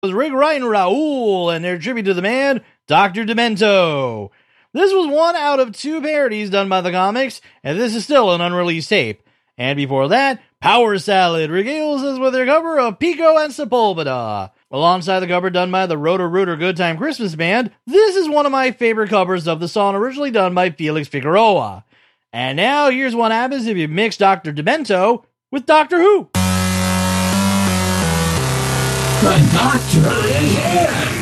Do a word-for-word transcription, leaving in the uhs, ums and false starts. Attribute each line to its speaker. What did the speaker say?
Speaker 1: was Rick Wright and Raul and their tribute to the man, Doctor Demento. This was one out of two parodies done by the comics, and this is still an unreleased tape. And before that, Power Salad regales us with their cover of Pico and Sepulveda. Alongside the cover done by the Roto-Rooter Good Time Christmas Band, this is one of my favorite covers of the song originally done by Felix Figueroa. And now, here's what happens if you mix Doctor Demento with Doctor Who.
Speaker 2: The Doctor is here!